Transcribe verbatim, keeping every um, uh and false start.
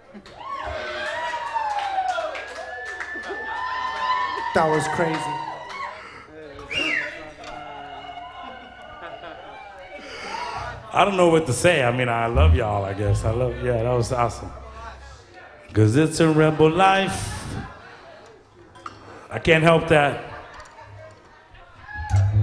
That was crazy. I don't know what to say. I mean, I love y'all, I guess. I love, yeah, that was awesome. Because it's a rebel life. I can't help that.